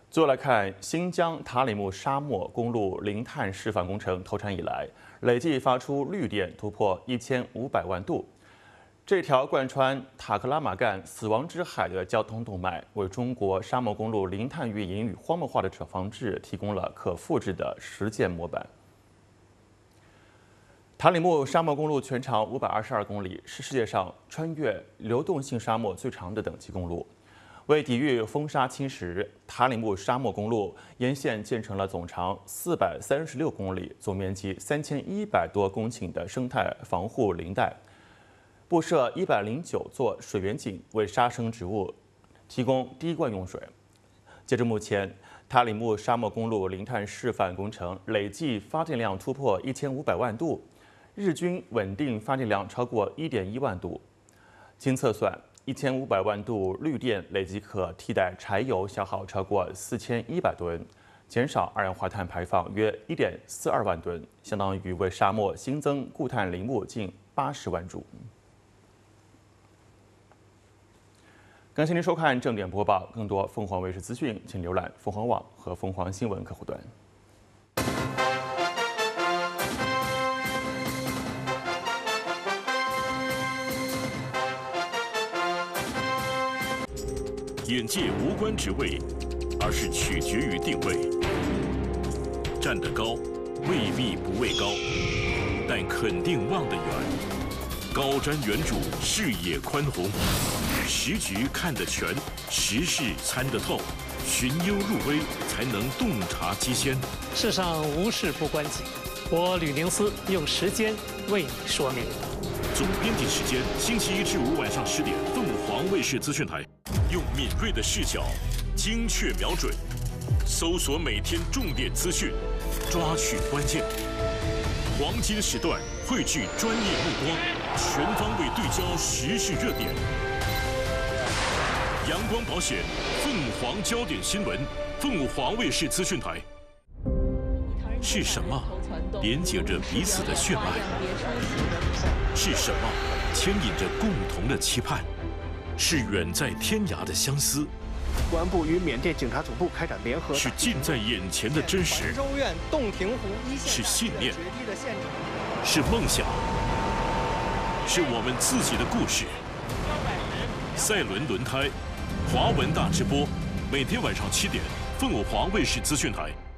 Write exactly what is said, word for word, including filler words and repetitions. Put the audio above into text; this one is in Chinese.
最后来看新疆塔里木沙漠公路零碳示范工程投产以来，累计发出绿电突破一千五百万度。这条贯穿塔克拉玛干死亡之海的交通动脉，为中国沙漠公路零碳运营与荒漠化的防治提供了可复制的实践模板。塔里木沙漠公路全长五百二十二公里，是世界上穿越流动性沙漠最长的等级公路。为抵御风沙侵蚀，塔里木沙漠公路沿线建成了总长四百三十六公里、总面积三千一百多公顷的生态防护林带，布设一百零九座水源井，为沙生植物提供滴灌用水。截至目前，塔里木沙漠公路零碳示范工程累计发电量突破一千五百万度，日均稳定发电量超过一点一万度。经测算，一千五百万度绿电累计可替代柴油消耗超过四千一百吨，减少二氧化碳排放约一点四二万吨，相当于为沙漠新增固碳林木近八十万株。感谢您收看正点播报，更多凤凰卫视资讯，请浏览凤凰网和凤凰新闻客户端。 眼界无关职位，而是取决于定位。站得高，未必不畏高，但肯定望得远。高瞻远瞩，视野宽宏，时局看得全，时事参得透，寻幽入微，才能洞察机先。 世上无事不关己，我吕宁思用时间为你说明。 总编辑时间：星期一至五晚上十点，凤凰卫视资讯台。用敏锐的视角，精确瞄准，搜索每天重点资讯，抓取关键。黄金时段汇聚专业目光，全方位对焦时事热点。阳光保险，凤凰焦点新闻，凤凰卫视资讯台。是什么连接着彼此的血脉？是什么牵引着共同的期盼？是远在天涯的相思， 公安部与缅甸警察总部开展联合。 是近在眼前的真实， 州院洞庭湖一线是信念，是梦想，是我们自己的故事。赛轮轮胎，华文大直播，每天晚上七点，凤凰卫视资讯台。